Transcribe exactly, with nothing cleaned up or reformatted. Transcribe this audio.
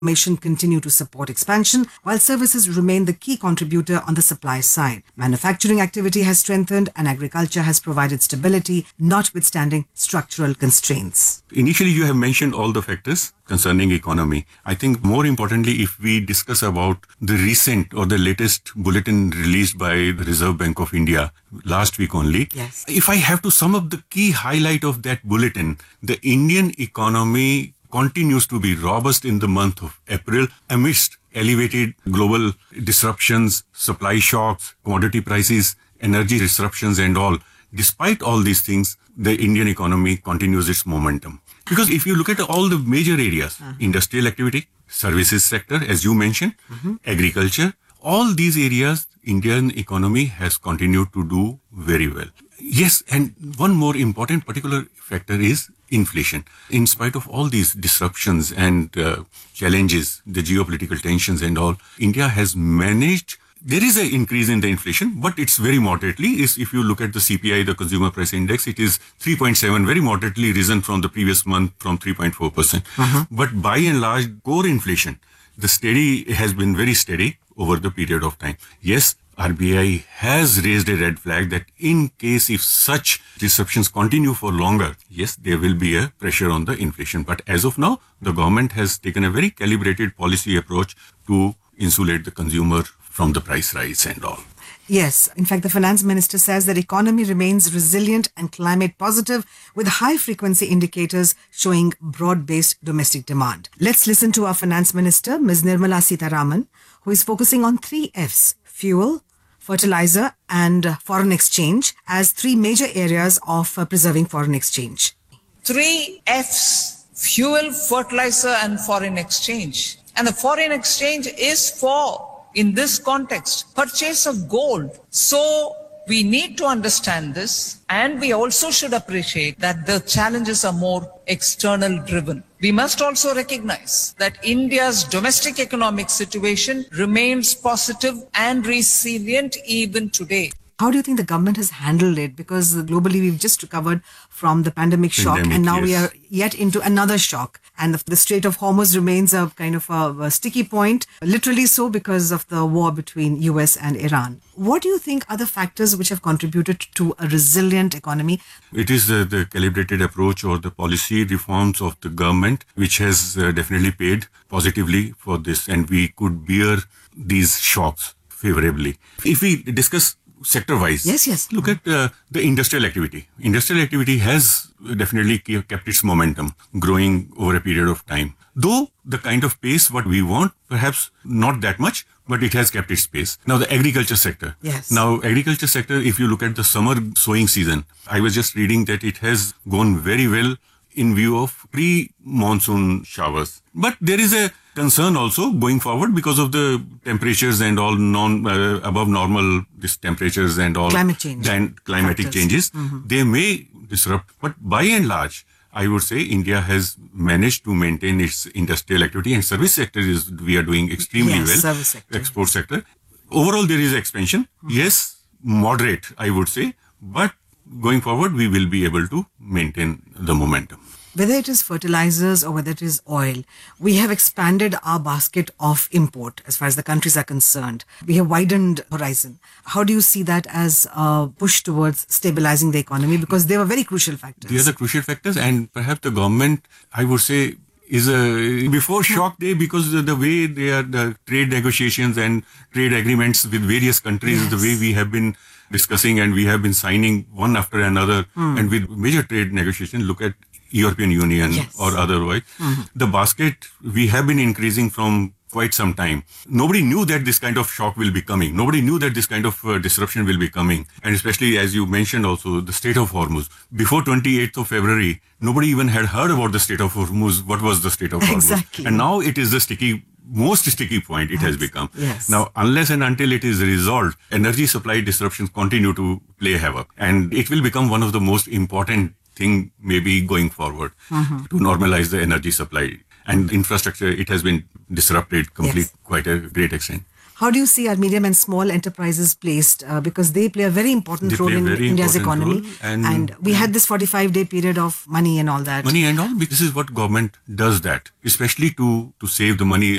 Automation continue to support expansion, while services remain the key contributor on the supply side. Manufacturing activity has strengthened and agriculture has provided stability, notwithstanding structural constraints. Initially, you have mentioned all the factors concerning economy. I think more importantly, if we discuss about the recent or the latest bulletin released by the Reserve Bank of India last week only, yes. If I have to sum up the key highlight of that bulletin, the Indian economy continues to be robust in the month of April amidst elevated global disruptions, supply shocks, commodity prices, energy disruptions and all. Despite all these things, the Indian economy continues its momentum. Because if you look at all the major areas, uh-huh. industrial activity, services sector, as you mentioned, mm-hmm. agriculture, all these areas, Indian economy has continued to do very well. Yes, and one more important particular factor is inflation. In spite of all these disruptions and uh, challenges, the geopolitical tensions and all, India has managed. There is an increase in the inflation, but it's very moderately. Is if you look at the C P I, the Consumer Price Index, it is three point seven, very moderately risen from the previous month from three point four percent. Uh-huh. But by and large, core inflation, the steady has been very steady over the period of time. Yes, R B I has raised a red flag that in case if such disruptions continue for longer, yes, there will be a pressure on the inflation. But as of now, the government has taken a very calibrated policy approach to insulate the consumer from the price rise and all. Yes. In fact, the finance minister says that economy remains resilient and climate positive with high frequency indicators showing broad-based domestic demand. Let's listen to our finance minister, Miz Nirmala Sitharaman, who is focusing on three F's: fuel, fertilizer and foreign exchange as three major areas of uh, preserving foreign exchange. Three F's: fuel, fertilizer and foreign exchange. And the foreign exchange is for, in this context, purchase of gold. So we need to understand this, and we also should appreciate that the challenges are more external driven. We must also recognize that India's domestic economic situation remains positive and resilient even today. How do you think the government has handled it? Because globally we've just recovered from the pandemic shock Pandemic, and now yes. we are yet into another shock. And the, the Strait of Hormuz remains a kind of a, a sticky point, literally so because of the war between U S and Iran. What do you think are the factors which have contributed to a resilient economy? It is uh, the calibrated approach or the policy reforms of the government which has uh, definitely paid positively for this, and we could bear these shocks favorably. If we discuss sector-wise, yes, yes. look at uh, the industrial activity. Industrial activity has definitely kept its momentum, growing over a period of time. Though the kind of pace what we want, perhaps not that much, but it has kept its pace. Now the agriculture sector. Yes. Now agriculture sector, if you look at the summer sowing season, I was just reading that it has gone very well in view of pre-monsoon showers. But there is a concern also going forward because of the temperatures and all non uh, above normal this temperatures and all climate change and climatic factors. changes. Mm-hmm. They may disrupt, but by and large, I would say India has managed to maintain its industrial activity, and service sector is we are doing extremely yes, well. Service sector. Export sector. Overall, there is expansion. Mm-hmm. Yes, moderate, I would say, but going forward, we will be able to maintain the momentum. Whether it is fertilizers or whether it is oil, we have expanded our basket of import as far as the countries are concerned. We have widened horizon. How do you see that as a push towards stabilizing the economy? Because they were very crucial factors. They are the crucial factors, and perhaps the government, I would say, is a before shock day because the, the way they are the trade negotiations and trade agreements with various countries, yes. the way we have been discussing and we have been signing one after another, mm. and with major trade negotiations, look at European Union yes. or otherwise, mm-hmm. the basket we have been increasing from quite some time. Nobody knew that this kind of shock will be coming. Nobody knew that this kind of uh, disruption will be coming. And especially as you mentioned also, the Strait of Hormuz. Before twenty-eighth of February, nobody even had heard about the Strait of Hormuz. What was the Strait of Hormuz? Exactly. And now it is the sticky, most sticky point it yes. has become. Yes. Now, unless and until it is resolved, energy supply disruptions continue to play havoc. And it will become one of the most important thing maybe going forward mm-hmm. to normalize the energy supply. And infrastructure, it has been disrupted complete yes. quite a great extent. How do you see our medium and small enterprises placed? Uh, because they play a very important they role in India's economy. And, and we had this forty-five day period of money and all that. Money and all. This is what government does that, especially to, to save the money